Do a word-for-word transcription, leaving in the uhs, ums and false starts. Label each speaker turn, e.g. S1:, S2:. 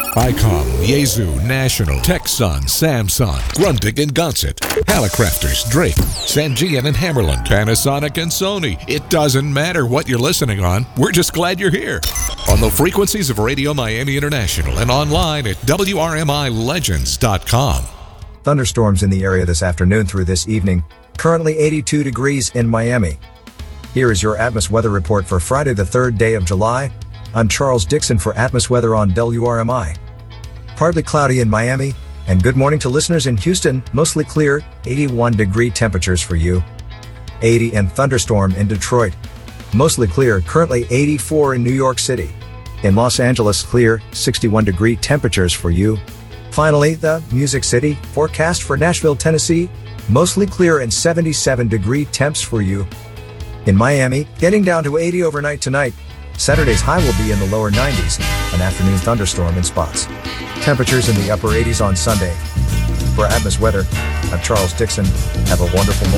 S1: ICOM, Yaesu, National, Texon, Samsung, Grundig and Gonset, Hallicrafters, Drake, Sangean and Hammerland, Panasonic and Sony. It doesn't matter what you're listening on. We're just glad you're here. On the frequencies of Radio Miami International and online at W R M I legends dot com.
S2: Thunderstorms in the area this afternoon through this evening. Currently eighty-two degrees in Miami. Here is your Atmos weather report for Friday the third day of July. I'm Charles Dixon for Atmos Weather on W R M I. Partly cloudy in Miami, and good morning to listeners in Houston, mostly clear, eighty-one degree temperatures for you. eighty and thunderstorm in Detroit. Mostly clear, currently eighty-four in New York City. In Los Angeles, clear, sixty-one degree temperatures for you. Finally, the Music City, forecast for Nashville, Tennessee, mostly clear and seventy-seven degree temps for you. In Miami, getting down to eighty overnight tonight. Saturday's high will be in the lower nineties, an afternoon thunderstorm in spots. Temperatures in the upper eighties on Sunday. For Atmos Weather, I'm Charles Dixon. Have a wonderful morning.